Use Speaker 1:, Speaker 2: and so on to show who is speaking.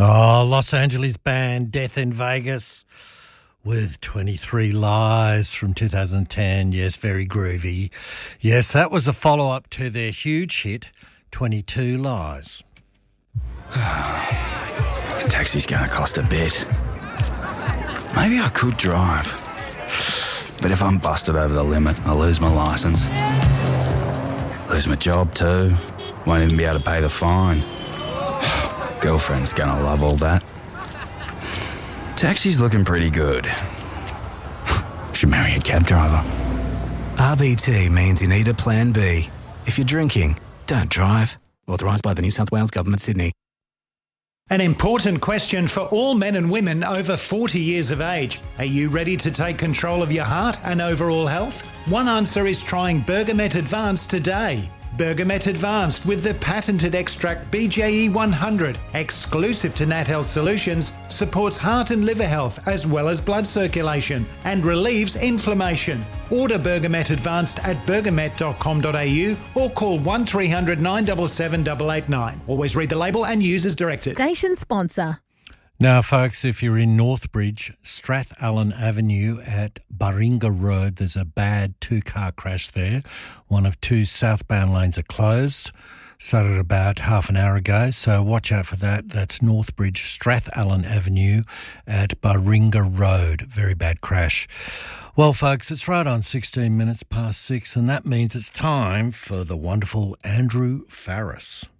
Speaker 1: Oh, Los Angeles band Death in Vegas with 23 Lies from 2010. Yes, very groovy. Yes, that was a follow-up to their huge hit, 22 Lies.
Speaker 2: Taxi's going to cost a bit. Maybe I could drive. But if I'm busted over the limit, I'll lose my licence. Lose my job too. Won't even be able to pay the fine. Girlfriend's going to love all that. Taxi's looking pretty good. Should marry a cab driver.
Speaker 3: RBT means you need a plan B. If you're drinking, don't drive. Authorised by the New South Wales Government, Sydney.
Speaker 4: An important question for all men and women over 40 years of age. Are you ready to take control of your heart and overall health? One answer is trying Bergamet Advanced today. Bergamet Advanced with the patented extract BJE 100, exclusive to Nat Health Solutions, supports heart and liver health as well as blood circulation and relieves inflammation. Order Bergamet Advanced at bergamet.com.au or call 1300 977 889. Always read the label and use as directed.
Speaker 5: Station sponsor.
Speaker 1: Now, folks, if you're in Northbridge, Strathallan Avenue at Baringa Road, there's a bad two-car crash there. One of two southbound lanes are closed. Started about half an hour ago, so watch out for that. That's Northbridge, Strathallan Avenue at Baringa Road. Very bad crash. Well, folks, it's right on 16 minutes past 6, and that means it's time for the wonderful Andrew Farriss.